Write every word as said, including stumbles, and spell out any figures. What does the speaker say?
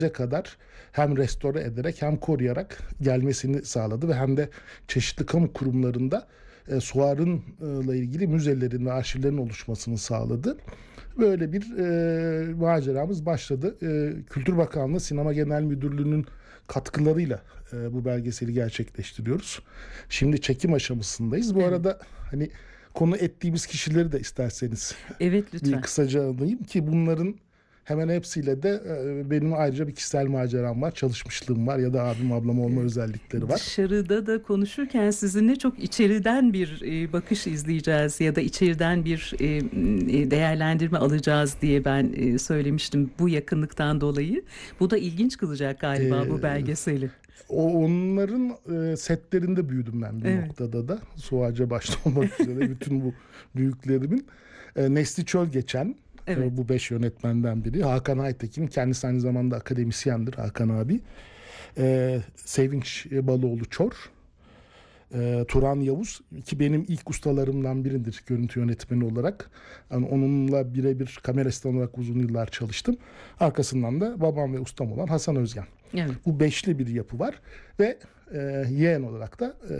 kadar hem restore ederek hem koruyarak gelmesini sağladı ve hem de çeşitli kamu kurumlarında e, Suar'ınla ilgili müzelerin ve arşivlerin oluşmasını sağladı. Böyle bir e, maceramız başladı. E, Kültür Bakanlığı Sinema Genel Müdürlüğü'nün katkılarıyla e, bu belgeseli gerçekleştiriyoruz. Şimdi çekim aşamasındayız. Bu Evet. arada hani konu ettiğimiz kişileri de isterseniz Evet, bir lütfen. kısaca anlayayım ki bunların hemen hepsiyle de e, benim ayrıca bir kişisel maceram var, çalışmışlığım var ya da abim ablam olma özellikleri var. Dışarıda da konuşurken sizinle çok içeriden bir e, bakış izleyeceğiz ya da içeriden bir e, e, değerlendirme alacağız diye ben e, söylemiştim bu yakınlıktan dolayı. Bu da ilginç kılacak galiba bu Ee, belgeseli. O onların e, setlerinde büyüdüm ben bir Evet. noktada da. Suaca başta olmak üzere bütün bu büyüklerimin. E, Nesli Çöl geçen Evet. e, bu beş yönetmenden biri. Hakan Aytekin kendisi aynı zamanda akademisyendir Hakan abi. E, Sevinç Baloğlu Çor. E, Turan Yavuz ki benim ilk ustalarımdan biridir görüntü yönetmeni olarak. Yani onunla birebir kamera asistanı olarak uzun yıllar çalıştım. Arkasından da babam ve ustam olan Hasan Özgen. Evet. Bu beşli bir yapı var ve e, yeğen olarak da e,